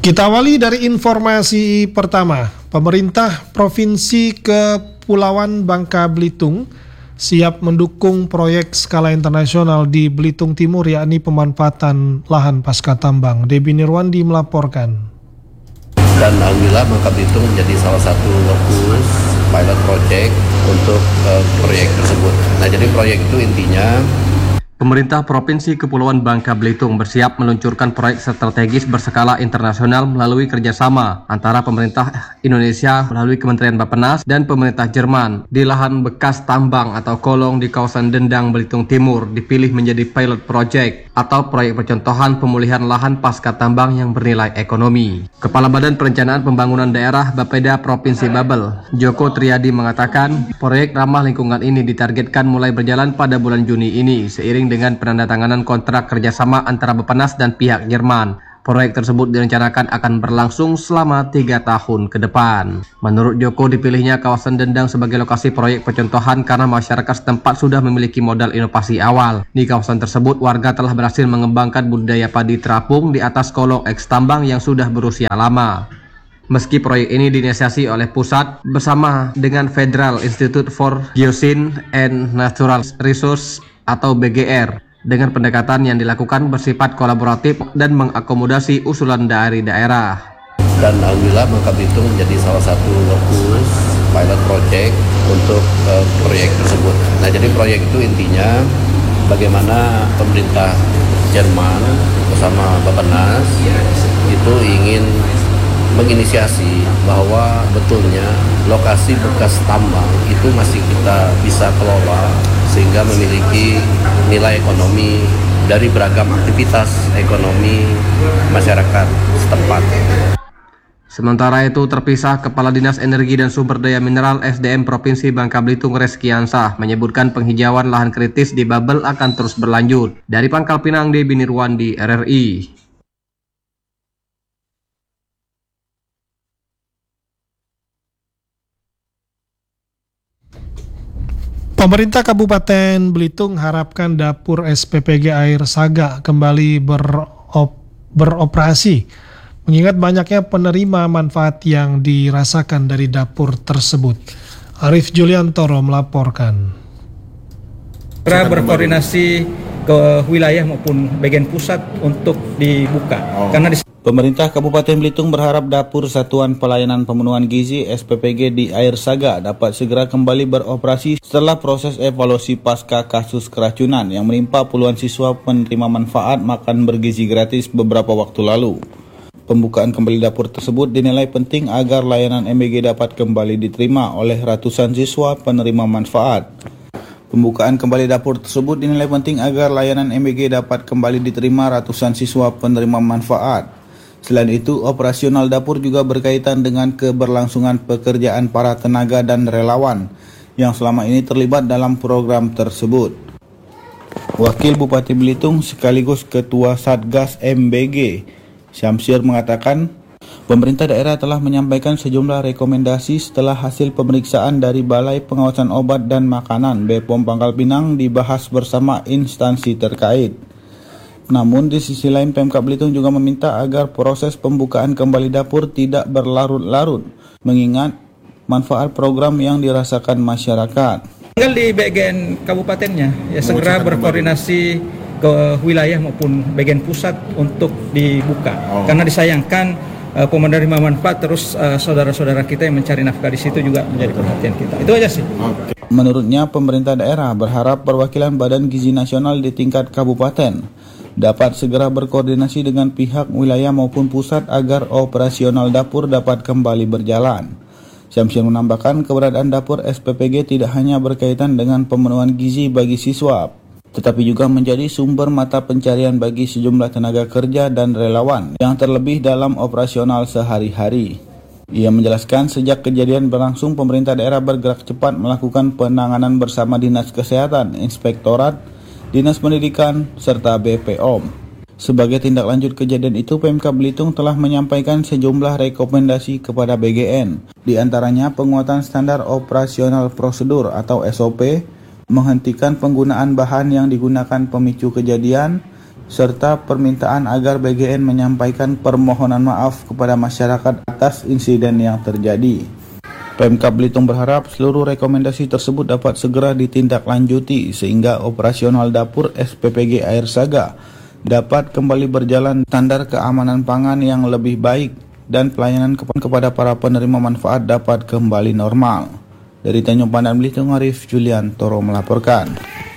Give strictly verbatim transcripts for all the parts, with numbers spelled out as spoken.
Kita awali dari informasi pertama. Pemerintah Provinsi Kepulauan Bangka Belitung siap mendukung proyek skala internasional di Belitung Timur, yakni pemanfaatan lahan pasca tambang. Debbie Nirwandi melaporkan. Dan alhamdulillah Bangka Belitung menjadi salah satu lokus pilot project untuk uh, proyek tersebut. Nah, jadi proyek itu intinya Pemerintah Provinsi Kepulauan Bangka Belitung bersiap meluncurkan proyek strategis berskala internasional melalui kerjasama antara pemerintah Indonesia melalui Kementerian Bappenas dan pemerintah Jerman di lahan bekas tambang atau kolong di kawasan Dendang, Belitung Timur dipilih menjadi pilot project atau proyek percontohan pemulihan lahan pasca tambang yang bernilai ekonomi. Kepala Badan Perencanaan Pembangunan Daerah Bapeda Provinsi Babel, Joko Triadi mengatakan proyek ramah lingkungan ini ditargetkan mulai berjalan pada bulan Juni ini seiring dengan penandatanganan kontrak kerjasama antara Bappenas dan pihak Jerman. Proyek tersebut direncanakan akan berlangsung selama tiga tahun ke depan. Menurut Joko, dipilihnya kawasan Dendang sebagai lokasi proyek percontohan karena masyarakat setempat sudah memiliki modal inovasi awal. Di kawasan tersebut, warga telah berhasil mengembangkan budidaya padi terapung di atas kolong eks tambang yang sudah berusia lama. Meski proyek ini diinisiasi oleh pusat bersama dengan Federal Institute for Geoscience and Natural Resources atau B G R dengan pendekatan yang dilakukan bersifat kolaboratif dan mengakomodasi usulan dari daerah. Dan alhamdulillah Bangka Belitung menjadi salah satu lokus pilot project untuk uh, proyek tersebut. Nah, jadi proyek itu intinya bagaimana pemerintah Jerman bersama Bappenas itu ingin menginisiasi bahwa betulnya lokasi bekas tambang itu masih kita bisa kelola sehingga memiliki nilai ekonomi dari beragam aktivitas ekonomi masyarakat setempat. Sementara itu terpisah, Kepala Dinas Energi dan Sumber Daya Mineral S D M Provinsi Bangka Belitung Reski Ansah menyebutkan penghijauan lahan kritis di Babel akan terus berlanjut. Dari Pangkal Pinang, Debbie Nirwandi, R R I. Pemerintah Kabupaten Belitung harapkan dapur S P P G Air Saga kembali berop, beroperasi, mengingat banyaknya penerima manfaat yang dirasakan dari dapur tersebut. Arif Juliantoro melaporkan. Segera berkoordinasi ke wilayah maupun bagian pusat untuk dibuka. Oh. Karena di Pemerintah Kabupaten Belitung berharap dapur Satuan Pelayanan Pemenuhan Gizi S P P G di Air Saga dapat segera kembali beroperasi setelah proses evaluasi pasca kasus keracunan yang menimpa puluhan siswa penerima manfaat makan bergizi gratis beberapa waktu lalu. Pembukaan kembali dapur tersebut dinilai penting agar layanan M B G dapat kembali diterima oleh ratusan siswa penerima manfaat. Pembukaan kembali dapur tersebut dinilai penting agar layanan M B G dapat kembali diterima ratusan siswa penerima manfaat. Selain itu, operasional dapur juga berkaitan dengan keberlangsungan pekerjaan para tenaga dan relawan yang selama ini terlibat dalam program tersebut. Wakil Bupati Belitung sekaligus Ketua Satgas M B G, Syamsir mengatakan, pemerintah daerah telah menyampaikan sejumlah rekomendasi setelah hasil pemeriksaan dari Balai Pengawasan Obat dan Makanan B P O M Pangkal Pinang dibahas bersama instansi terkait. Namun di sisi lain Pemkab Belitung juga meminta agar proses pembukaan kembali dapur tidak berlarut-larut, mengingat manfaat program yang dirasakan masyarakat. Tinggal di bagian kabupatennya, ya segera berkoordinasi ke wilayah maupun bagian pusat untuk dibuka. Oh. Karena disayangkan uh, penerima manfaat terus uh, saudara-saudara kita yang mencari nafkah di situ juga menjadi perhatian kita. Itu aja sih. Okay. Menurutnya pemerintah daerah berharap perwakilan Badan Gizi Nasional di tingkat kabupaten dapat segera berkoordinasi dengan pihak wilayah maupun pusat agar operasional dapur dapat kembali berjalan. Syamsir menambahkan keberadaan dapur S P P G tidak hanya berkaitan dengan pemenuhan gizi bagi siswa, tetapi juga menjadi sumber mata pencarian bagi sejumlah tenaga kerja dan relawan yang terlebih dalam operasional sehari-hari. Ia menjelaskan sejak kejadian berlangsung pemerintah daerah bergerak cepat melakukan penanganan bersama Dinas Kesehatan, Inspektorat, Dinas Pendidikan, serta B P O M. Sebagai tindak lanjut kejadian itu, Pemkab Belitung telah menyampaikan sejumlah rekomendasi kepada B G N, di antaranya penguatan standar operasional prosedur atau S O P, menghentikan penggunaan bahan yang digunakan pemicu kejadian, serta permintaan agar B G N menyampaikan permohonan maaf kepada masyarakat atas insiden yang terjadi. Pemkab Belitung berharap seluruh rekomendasi tersebut dapat segera ditindaklanjuti sehingga operasional dapur S P P G Air Saga dapat kembali berjalan standar keamanan pangan yang lebih baik dan pelayanan kepada para penerima manfaat dapat kembali normal. Dari Tanjung Pandan Belitung, Arif Julian Toro melaporkan.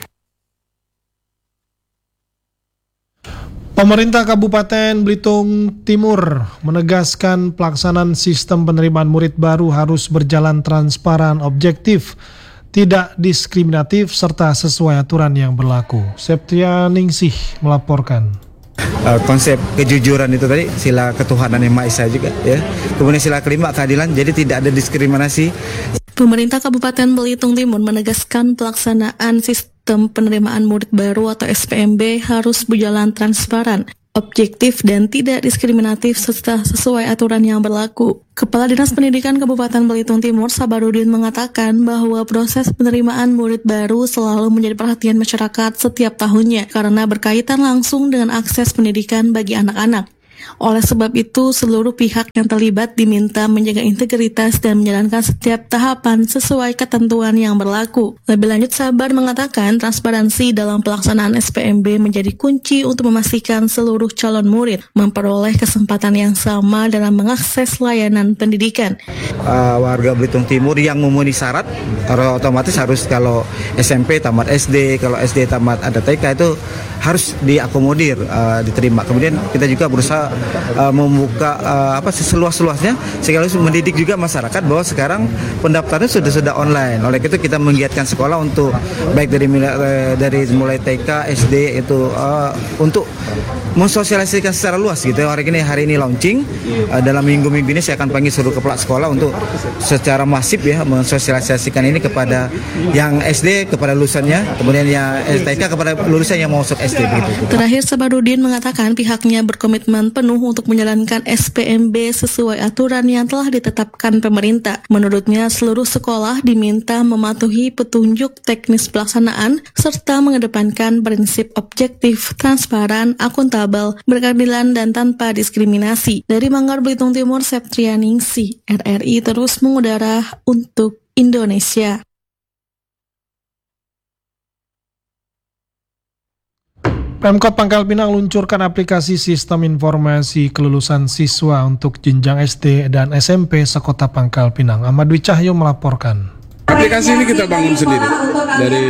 Pemerintah Kabupaten Belitung Timur menegaskan pelaksanaan sistem penerimaan murid baru harus berjalan transparan, objektif, tidak diskriminatif, serta sesuai aturan yang berlaku. Septia Ningsih melaporkan. Uh, konsep kejujuran itu tadi, sila ketuhanan yang Maha Esa juga ya. Kemudian sila kelima keadilan, jadi tidak ada diskriminasi. Pemerintah Kabupaten Belitung Timur menegaskan pelaksanaan sistem penerimaan murid baru atau S P M B harus berjalan transparan, objektif, dan tidak diskriminatif serta sesuai aturan yang berlaku. Kepala Dinas Pendidikan Kabupaten Belitung Timur, Sabarudin, mengatakan bahwa proses penerimaan murid baru selalu menjadi perhatian masyarakat setiap tahunnya karena berkaitan langsung dengan akses pendidikan bagi anak-anak. Oleh sebab itu, seluruh pihak yang terlibat diminta menjaga integritas dan menjalankan setiap tahapan sesuai ketentuan yang berlaku. Lebih lanjut, Sabar mengatakan transparansi dalam pelaksanaan S P M B menjadi kunci untuk memastikan seluruh calon murid memperoleh kesempatan yang sama dalam mengakses layanan pendidikan. Uh, warga Belitung Timur yang memenuhi syarat, otomatis harus kalau S M P tamat S D, kalau S D tamat ada T K itu harus diakomodir, uh, diterima. Kemudian kita juga berusaha uh, membuka uh, apa seluas-luasnya sekaligus mendidik juga masyarakat bahwa sekarang pendaftaran sudah sudah online. Oleh itu kita menggiatkan sekolah untuk baik dari dari mulai T K, S D itu uh, untuk mensosialisasikan secara luas gitu. Hari ini hari ini launching, uh, dalam minggu-minggu ini saya akan panggil seluruh kepala sekolah untuk secara masif ya mensosialisasikan ini kepada yang S D kepada lulusannya, kemudian yang T K kepada lulusan yang mau masuk S D begitu. Terakhir, Sabarudin mengatakan pihaknya berkomitmen penuh untuk menjalankan S P M B sesuai aturan yang telah ditetapkan pemerintah. Menurutnya, seluruh sekolah diminta mematuhi petunjuk teknis pelaksanaan serta mengedepankan prinsip objektif, transparan, akuntabel, berkeadilan, dan tanpa diskriminasi. Dari Manggar, Belitung Timur, Septia Ningsih, R R I terus mengudara untuk Indonesia. Pemkot Pangkal Pinang luncurkan aplikasi sistem informasi kelulusan siswa untuk jenjang S D dan S M P sekota Pangkal Pinang. Ahmad Dwi Cahyo melaporkan. Aplikasi ini kita bangun sendiri dari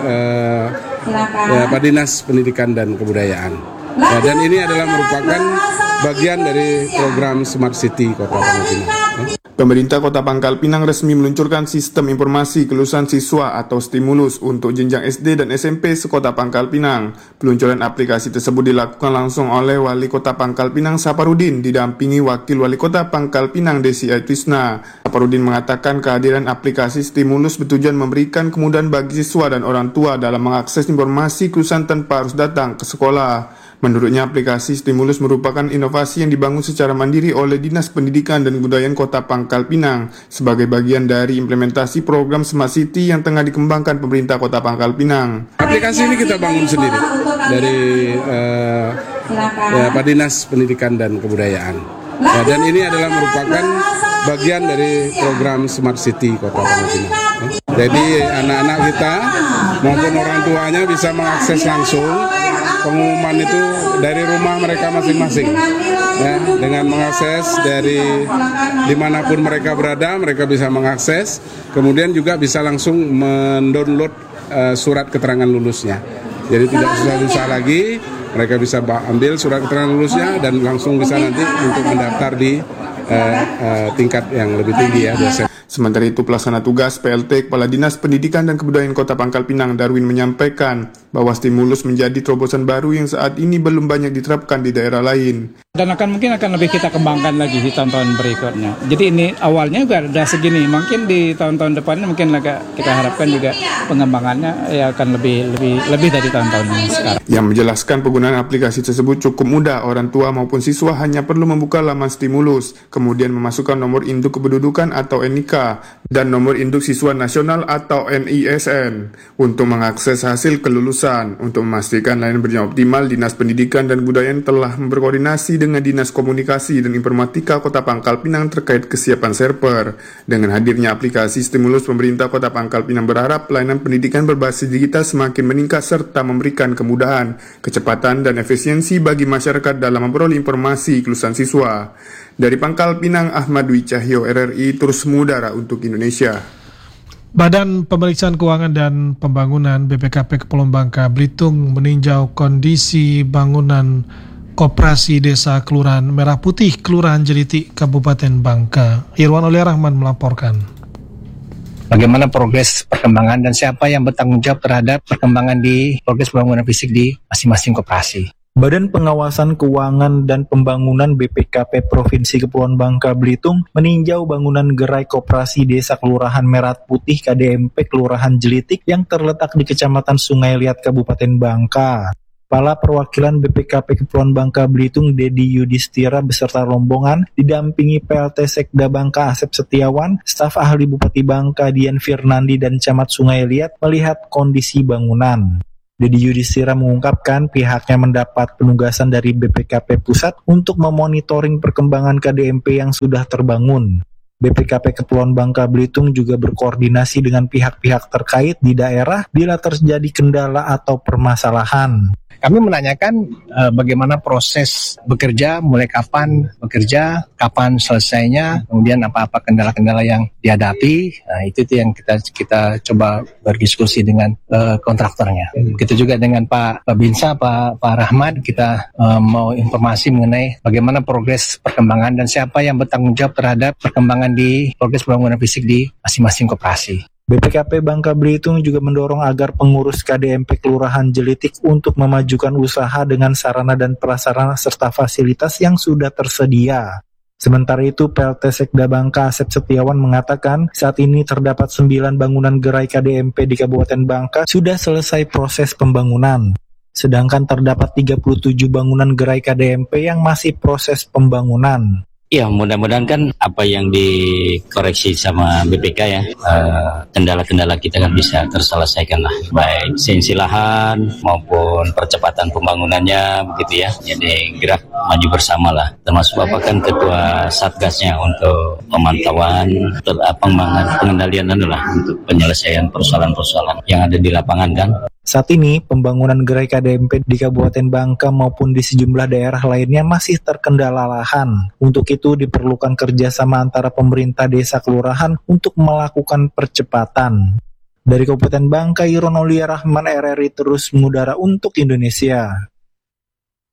uh, ya, Pak Dinas Pendidikan dan Kebudayaan. Ya, dan ini adalah merupakan bagian dari program Smart City Kota Pangkal Pinang. Ya. Pemerintah Kota Pangkal Pinang resmi meluncurkan sistem informasi kelulusan siswa atau stimulus untuk jenjang S D dan S M P sekota Pangkal Pinang. Peluncuran aplikasi tersebut dilakukan langsung oleh Wali Kota Pangkal Pinang Saparudin didampingi Wakil Wali Kota Pangkal Pinang Desi Aitisna. Saparudin mengatakan kehadiran aplikasi stimulus bertujuan memberikan kemudahan bagi siswa dan orang tua dalam mengakses informasi kelulusan tanpa harus datang ke sekolah. Menurutnya, aplikasi stimulus merupakan inovasi yang dibangun secara mandiri oleh Dinas Pendidikan dan Kebudayaan Kota Pangkal Pinang sebagai bagian dari implementasi program Smart City yang tengah dikembangkan pemerintah Kota Pangkal Pinang. Aplikasi ini kita bangun sendiri dari uh, ya, Pak Dinas Pendidikan dan Kebudayaan. Ya, dan ini adalah merupakan bagian dari program Smart City Kota Pangkal Pinang. Ya. Jadi anak-anak kita maupun orang tuanya bisa mengakses langsung pengumuman itu dari rumah mereka masing-masing, ya, dengan mengakses dari dimanapun mereka berada, mereka bisa mengakses, kemudian juga bisa langsung mendownload uh, surat keterangan lulusnya. Jadi tidak susah-susah lagi, mereka bisa ambil surat keterangan lulusnya dan langsung bisa nanti untuk mendaftar di uh, uh, tingkat yang lebih tinggi ya dosen. Sementara itu, pelaksana tugas P L T Kepala Dinas Pendidikan dan Kebudayaan Kota Pangkal Pinang Darwin menyampaikan bahwa stimulus menjadi terobosan baru yang saat ini belum banyak diterapkan di daerah lain. Dan akan mungkin akan lebih kita kembangkan lagi di tahun-tahun berikutnya. Jadi ini awalnya juga ada segini, mungkin di tahun-tahun depannya mungkin agak kita harapkan juga pengembangannya ya akan lebih lebih lebih dari tahun-tahun ini sekarang. Yang menjelaskan penggunaan aplikasi tersebut cukup mudah, orang tua maupun siswa hanya perlu membuka laman stimulus, kemudian memasukkan nomor induk kependudukan atau N I K informatika dan nomor induk siswa nasional atau N I S N untuk mengakses hasil kelulusan. Untuk memastikan layanan berjalan optimal, Dinas Pendidikan dan Kebudayaan telah berkoordinasi dengan Dinas Komunikasi dan Informatika Kota Pangkal Pinang terkait kesiapan server. Dengan hadirnya aplikasi stimulus, pemerintah Kota Pangkal Pinang berharap pelayanan pendidikan berbasis digital semakin meningkat serta memberikan kemudahan, kecepatan, dan efisiensi bagi masyarakat dalam memperoleh informasi kelulusan siswa. Dari Pangkal Pinang, Ahmad Dwi Cahyo, R R I, terus mengudara untuk Indonesia. Badan Pemeriksaan Keuangan dan Pembangunan B P K P Kepulauan Bangka Belitung meninjau kondisi bangunan Koperasi Desa Kelurahan Merah Putih, Kelurahan Jeliti, Kabupaten Bangka. Irwan Olia Rahman melaporkan. Bagaimana progres perkembangan dan siapa yang bertanggung jawab terhadap perkembangan di progres pembangunan fisik di masing-masing koperasi. Badan Pengawasan Keuangan dan Pembangunan B P K P Provinsi Kepulauan Bangka Belitung meninjau bangunan gerai Koperasi Desa Kelurahan Merah Putih K D M P Kelurahan Jelitik yang terletak di Kecamatan Sungai Liat, Kabupaten Bangka. Kepala Perwakilan B P K P Kepulauan Bangka Belitung Dedi Yudhistira beserta rombongan didampingi P L T Sekda Bangka Asep Setiawan, staf ahli Bupati Bangka Dian Firnandi dan Camat Sungai Liat melihat kondisi bangunan. Dedi Yudhistira mengungkapkan pihaknya mendapat penugasan dari B P K P Pusat untuk memonitoring perkembangan K D M P yang sudah terbangun. B P K P Kepulauan Bangka Belitung juga berkoordinasi dengan pihak-pihak terkait di daerah bila terjadi kendala atau permasalahan. Kami menanyakan uh, bagaimana proses bekerja, mulai kapan bekerja, kapan selesainya, kemudian apa-apa kendala-kendala yang dihadapi. Nah, itu itu yang kita kita coba berdiskusi dengan uh, kontraktornya. Begitu juga dengan Pak Pak Binsa, Pak Pak Rahmat, kita uh, mau informasi mengenai bagaimana progres perkembangan dan siapa yang bertanggung jawab terhadap perkembangan di progres pembangunan fisik di masing-masing koperasi. B P K P Bangka Belitung juga mendorong agar pengurus K D M P Kelurahan Jelitik untuk memajukan usaha dengan sarana dan prasarana serta fasilitas yang sudah tersedia. Sementara itu, P L T Sekda Bangka Asep Setiawan mengatakan saat ini terdapat sembilan bangunan gerai K D M P di Kabupaten Bangka sudah selesai proses pembangunan. Sedangkan terdapat tiga puluh tujuh bangunan gerai K D M P yang masih proses pembangunan. Ya, mudah-mudahan kan apa yang dikoreksi sama B P K ya, uh, kendala-kendala kita kan bisa terselesaikan lah, baik sensi lahan maupun percepatan pembangunannya begitu ya. Jadi gerak maju bersama lah, termasuk Bapak kan ketua satgasnya untuk pemantauan, pengembangan, pengendalian adalah untuk penyelesaian persoalan-persoalan yang ada di lapangan kan. Saat ini, pembangunan gerai K D M P di Kabupaten Bangka maupun di sejumlah daerah lainnya masih terkendala lahan. Untuk itu diperlukan kerjasama antara pemerintah desa kelurahan untuk melakukan percepatan. Dari Kabupaten Bangka, Irwan Olia Rahman, R R I terus mengudara untuk Indonesia.